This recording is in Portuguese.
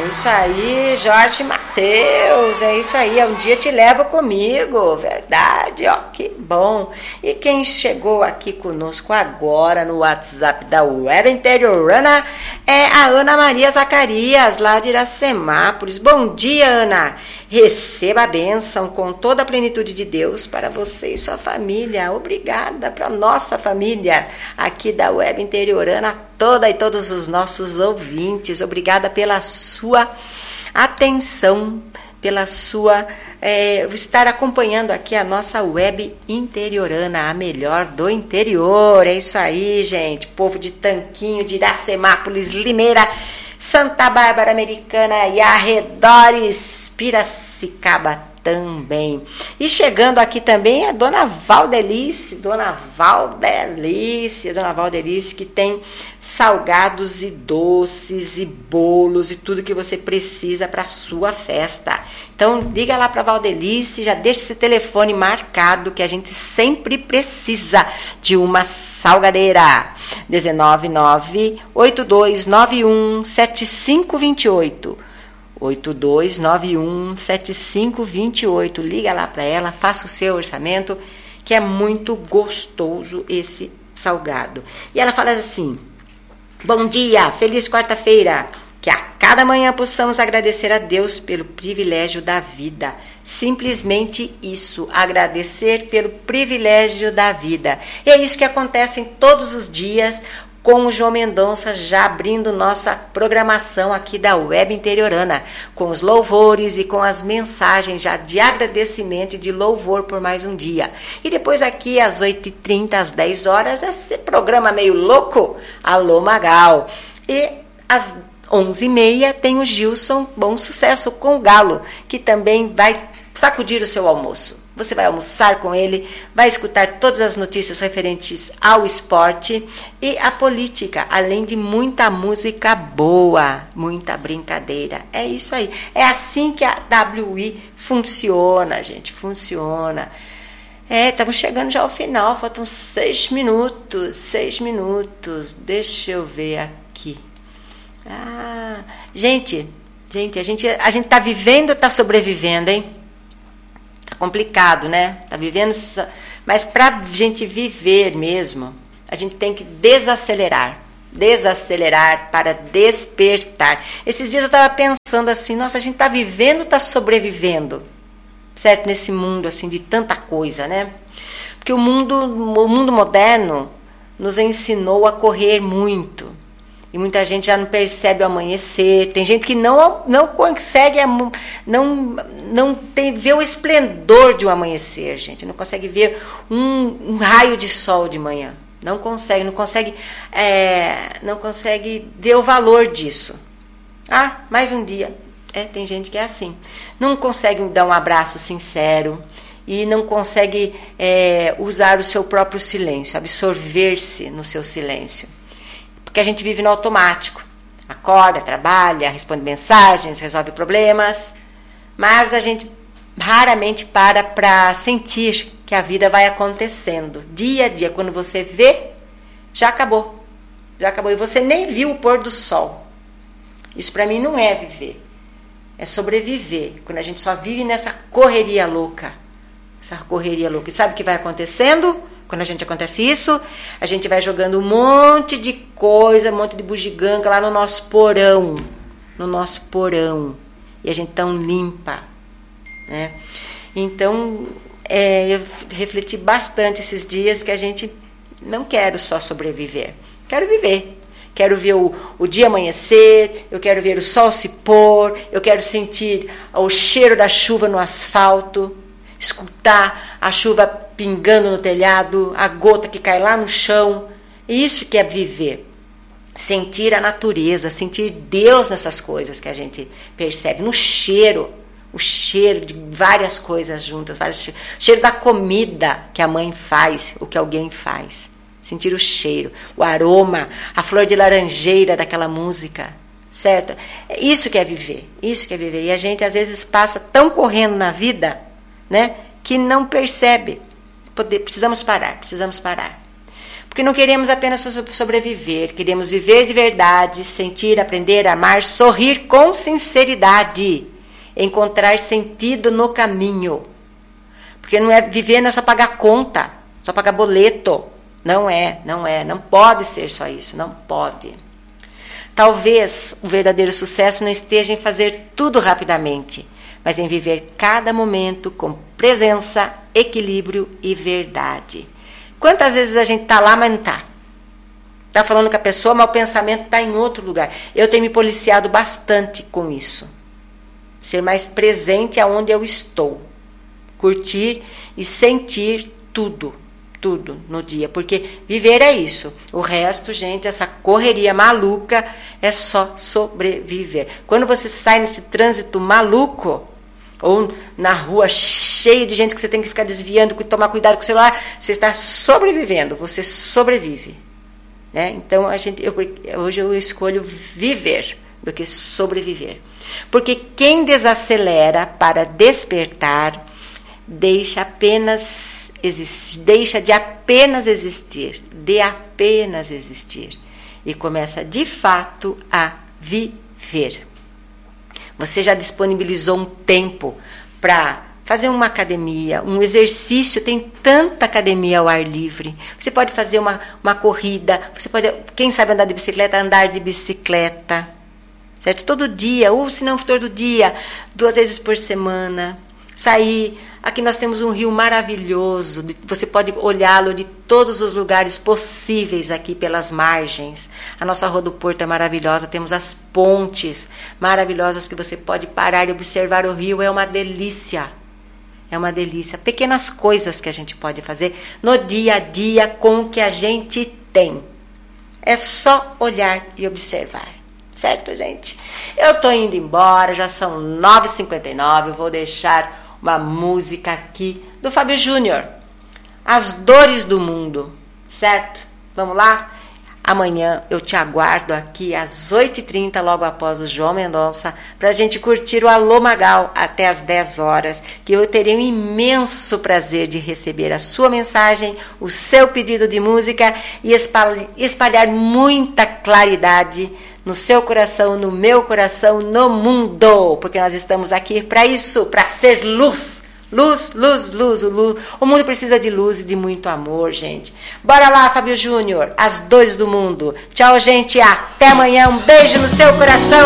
isso aí, Jorge Mateus, é isso aí, um dia te levo comigo, verdade, ó, que bom. E quem chegou aqui conosco agora no WhatsApp da Web Interiorana é a Ana Maria Zacarias, lá de Iracemápolis. Bom dia, Ana, receba a bênção com toda a plenitude de Deus para você e sua família. Obrigada para nossa família aqui da Web Interiorana toda e todos os nossos ouvintes. Obrigada pela sua atenção, pela sua estar acompanhando aqui a nossa Web Interiorana, a melhor do interior. É isso aí, gente. Povo de Tanquinho, de Iracemápolis, Limeira, Santa Bárbara Americana e arredores, Piracicaba também. E chegando aqui também a Dona Valdelice, que tem salgados e doces e bolos e tudo que você precisa para a sua festa. Então liga lá para Valdelice, já deixa esse telefone marcado que a gente sempre precisa de uma salgadeira. 19982917528. 82917528. Liga lá para ela, faça o seu orçamento, que é muito gostoso esse salgado. E ela fala assim: bom dia, feliz quarta-feira, que a cada manhã possamos agradecer a Deus pelo privilégio da vida. Simplesmente isso, agradecer pelo privilégio da vida. E é isso que acontece em todos os dias, com o João Mendonça já abrindo nossa programação aqui da Web Interiorana, com os louvores e com as mensagens já de agradecimento e de louvor por mais um dia. E depois aqui às 8h30, às 10 horas, esse programa meio louco, Alô Magal. E às 11h30 tem o Gilson Bom Sucesso com o Galo, que também vai sacudir o seu almoço. Você vai almoçar com ele, vai escutar todas as notícias referentes ao esporte e à política, além de muita música boa, muita brincadeira. É isso aí. É assim que a WI funciona, gente, funciona. Estamos chegando já ao final, faltam 6 minutos, 6 minutos. Deixa eu ver aqui. Gente, a gente tá vivendo ou tá sobrevivendo, hein? Tá complicado, né? Tá vivendo, mas pra gente viver mesmo, a gente tem que desacelerar para despertar. Esses dias eu tava pensando assim, nossa, a gente tá vivendo ou tá sobrevivendo? Certo? Nesse mundo assim de tanta coisa, né? Porque o mundo moderno nos ensinou a correr muito. E muita gente já não percebe o amanhecer. Tem gente que não consegue, ver o esplendor de um amanhecer, gente. Não consegue ver um raio de sol de manhã. Não consegue ver o valor disso. Mais um dia. Tem gente que é assim. Não consegue dar um abraço sincero e não consegue usar o seu próprio silêncio, absorver-se no seu silêncio. Porque a gente vive no automático. Acorda, trabalha, responde mensagens, resolve problemas. Mas a gente raramente para sentir que a vida vai acontecendo. Dia a dia, quando você vê, já acabou. Já acabou. E você nem viu o pôr do sol. Isso para mim não é viver. É sobreviver. Quando a gente só vive nessa correria louca. Essa correria louca. E sabe o que vai acontecendo? Quando acontece isso, a gente vai jogando um monte de coisa, um monte de bugiganga lá no nosso porão. E a gente tão limpa, né? Então, eu refleti bastante esses dias que a gente não quero só sobreviver. Quero viver. Quero ver o dia amanhecer, eu quero ver o sol se pôr, eu quero sentir o cheiro da chuva no asfalto, escutar a chuva pingando no telhado, a gota que cai lá no chão. Isso que é viver. Sentir a natureza, sentir Deus nessas coisas que a gente percebe. No cheiro, o cheiro de várias coisas juntas, o cheiro da comida que a mãe faz, o que alguém faz. Sentir o cheiro, o aroma, a flor de laranjeira daquela música, certo? Isso que é viver, isso que é viver. E a gente às vezes passa tão correndo na vida, né, que não percebe. Precisamos parar. Porque não queremos apenas sobreviver, queremos viver de verdade, sentir, aprender, amar, sorrir com sinceridade, encontrar sentido no caminho. Porque viver não é só pagar conta, só pagar boleto. Não pode ser só isso, não pode. Talvez o verdadeiro sucesso não esteja em fazer tudo rapidamente, mas em viver cada momento com presença, equilíbrio e verdade. Quantas vezes a gente está lá, mas não está? Está falando com a pessoa, mas o pensamento está em outro lugar. Eu tenho me policiado bastante com isso. Ser mais presente aonde eu estou. Curtir e sentir tudo no dia. Porque viver é isso. O resto, gente, essa correria maluca é só sobreviver. Quando você sai nesse trânsito maluco, ou na rua cheio de gente que você tem que ficar desviando, tomar cuidado com o celular, você está sobrevivendo, você sobrevive. Né? Então, hoje eu escolho viver do que sobreviver. Porque quem desacelera para despertar, deixa de apenas existir, e começa de fato a viver. Você já disponibilizou um tempo para fazer uma academia, um exercício? Tem tanta academia ao ar livre. Você pode fazer uma corrida, você pode, quem sabe andar de bicicleta, certo? Todo dia, ou se não todo dia, 2 vezes por semana. Sair. Aqui nós temos um rio maravilhoso, você pode olhá-lo de todos os lugares possíveis aqui pelas margens. A nossa Rua do Porto é maravilhosa, temos as pontes maravilhosas que você pode parar e observar o rio, é uma delícia. É uma delícia. Pequenas coisas que a gente pode fazer no dia a dia com o que a gente tem. É só olhar e observar. Certo, gente? Eu estou indo embora, já são 9h59, eu vou deixar uma música aqui do Fábio Júnior, As Dores do Mundo, certo? Vamos lá? Amanhã eu te aguardo aqui às 8h30, logo após o João Mendonça, para a gente curtir o Alô Magal até às 10 horas, que eu terei um imenso prazer de receber a sua mensagem, o seu pedido de música e espalhar muita claridade no seu coração, no meu coração, no mundo, porque nós estamos aqui para isso, para ser luz. Luz. O mundo precisa de luz e de muito amor, gente. Bora lá, Fábio Júnior, As Dores do Mundo. Tchau, gente, até amanhã. Um beijo no seu coração.